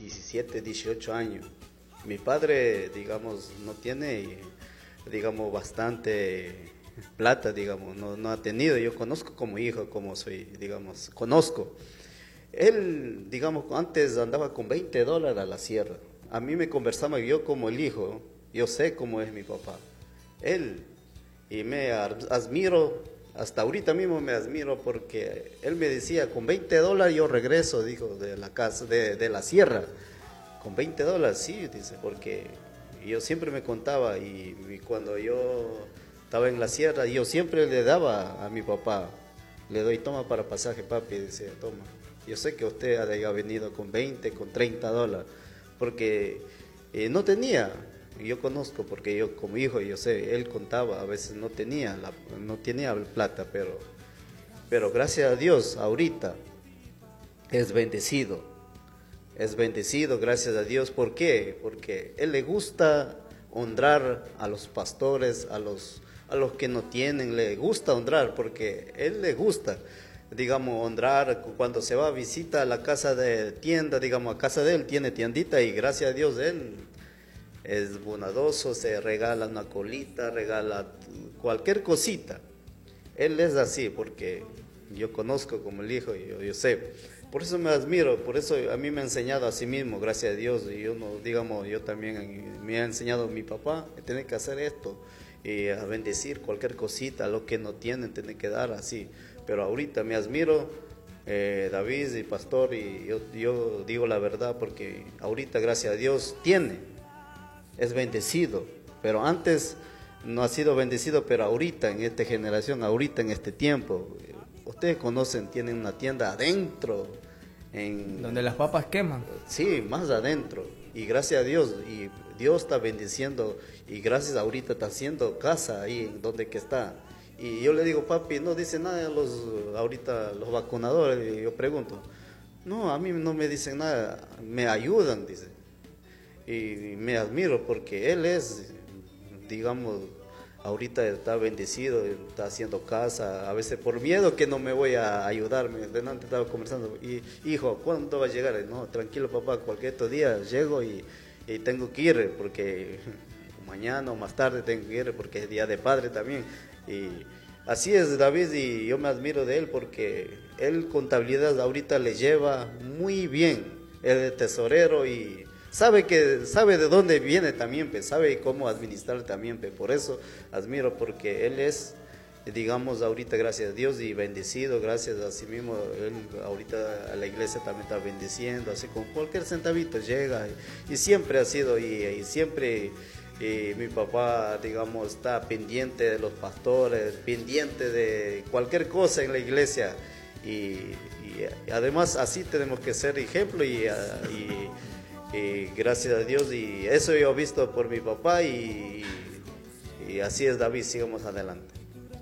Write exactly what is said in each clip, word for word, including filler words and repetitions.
diecisiete, dieciocho años. Mi padre, digamos, no tiene, digamos, bastante plata, digamos, no, no ha tenido. Yo conozco como hijo, como soy, digamos, conozco. Él, digamos, antes andaba con veinte dólares a la sierra. A mí me conversaba yo como el hijo, yo sé cómo es mi papá. Él, y me admiro, hasta ahorita mismo me admiro porque él me decía, con veinte dólares yo regreso, dijo, de la casa, de, de la sierra. Con veinte dólares, sí, dice, porque yo siempre me contaba y, y cuando yo estaba en la sierra, yo siempre le daba a mi papá, le doy, toma para pasaje, papi, dice, toma. Yo sé que usted haya venido con veinte, con treinta dólares, porque eh, no tenía. Yo conozco, porque yo como hijo, yo sé, él contaba, a veces no tenía, la, no tenía plata, pero, pero gracias a Dios, ahorita es bendecido, es bendecido, gracias a Dios. ¿Por qué? Porque él le gusta honrar a los pastores, a los, a los que no tienen, le gusta honrar, porque él le gusta, digamos, honrar cuando se va a visita a la casa de tienda, digamos, a casa de él, tiene tiendita y gracias a Dios él es bondadoso, se regala una colita, regala cualquier cosita. Él es así porque yo conozco como el hijo, yo, yo sé. Por eso me admiro, por eso a mí me ha enseñado a sí mismo, gracias a Dios. Y yo no, digamos, yo también me ha enseñado mi papá, tiene que hacer esto y a bendecir cualquier cosita, a los que no tienen, tiene que dar así. Pero ahorita me admiro, eh, David y pastor, y yo, yo digo la verdad porque ahorita, gracias a Dios, tiene. Es bendecido, pero antes no ha sido bendecido, pero ahorita en esta generación, ahorita en este tiempo, ustedes conocen, tienen una tienda adentro, en, donde las papas queman. Sí, más adentro, y gracias a Dios, y Dios está bendiciendo, y gracias ahorita está haciendo casa ahí en donde que está. Y yo le digo, papi, no dice nada los ahorita los vacunadores, y yo pregunto, no, a mí no me dicen nada, me ayudan, dice. Y me admiro porque él es, digamos, ahorita está bendecido, está haciendo casa, a veces por miedo que no me voy a ayudarme. Delante estaba conversando, y hijo, ¿cuándo va a llegar? No, tranquilo papá, cualquier otro día llego y, y tengo que ir, porque mañana o más tarde tengo que ir, porque es día de padre también. Y así es David, y yo me admiro de él porque él contabilidad ahorita le lleva muy bien, él es tesorero y sabe que sabe de dónde viene también, pues, sabe cómo administrar también, pues, por eso admiro, porque él es, digamos, ahorita gracias a Dios y bendecido, gracias a sí mismo, él ahorita a la iglesia también está bendiciendo, así con cualquier centavito llega, y, y siempre ha sido, y, y siempre y mi papá, digamos, está pendiente de los pastores, pendiente de cualquier cosa en la iglesia, y, y además así tenemos que ser ejemplo, y, y y gracias a Dios, y eso yo he visto por mi papá, y, y así es David, sigamos adelante.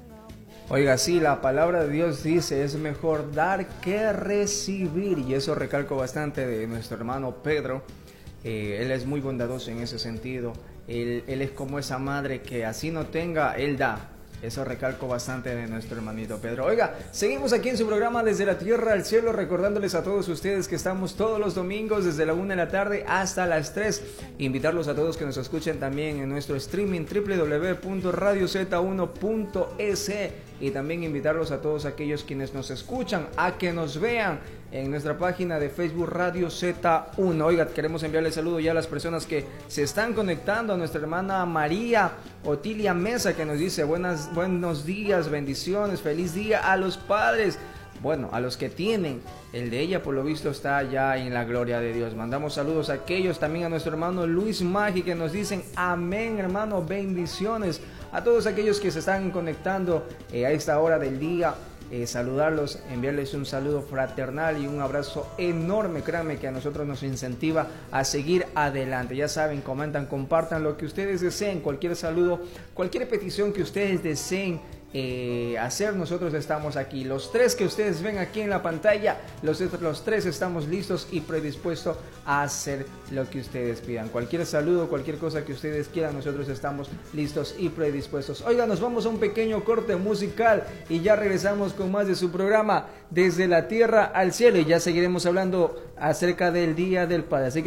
Oiga, sí, la palabra de Dios dice, es mejor dar que recibir, y eso recalco bastante de nuestro hermano Pedro. Eh, él es muy bondadoso en ese sentido, él, él es como esa madre que así no tenga, él da. Eso recalco bastante de nuestro hermanito Pedro. Oiga, seguimos aquí en su programa Desde la Tierra al Cielo, recordándoles a todos ustedes que estamos todos los domingos desde la una de la tarde hasta las tres. Invitarlos a todos que nos escuchen también en nuestro streaming doble u doble u doble u punto radio zeta uno punto es, y también invitarlos a todos aquellos quienes nos escuchan a que nos vean en nuestra página de Facebook Radio zeta uno. Oiga, queremos enviarle saludo ya a las personas que se están conectando, a nuestra hermana María Otilia Mesa, que nos dice buenas, buenos días, bendiciones, feliz día a los padres. Bueno, a los que tienen, el de ella por lo visto está ya en la gloria de Dios. Mandamos saludos a aquellos, también a nuestro hermano Luis Magi, que nos dicen amén, hermano, bendiciones. A todos aquellos que se están conectando eh, a esta hora del día, eh, saludarlos, enviarles un saludo fraternal y un abrazo enorme. Créanme que a nosotros nos incentiva a seguir adelante. Ya saben, comentan, compartan lo que ustedes deseen, cualquier saludo, cualquier petición que ustedes deseen Eh, hacer, nosotros estamos aquí. Los tres que ustedes ven aquí en la pantalla, los, los tres estamos listos y predispuestos a hacer lo que ustedes pidan. Cualquier saludo, cualquier cosa que ustedes quieran, nosotros estamos listos y predispuestos. Oiga, nos vamos a un pequeño corte musical y ya regresamos con más de su programa Desde la Tierra al Cielo, y ya seguiremos hablando acerca del Día del Padre. Así que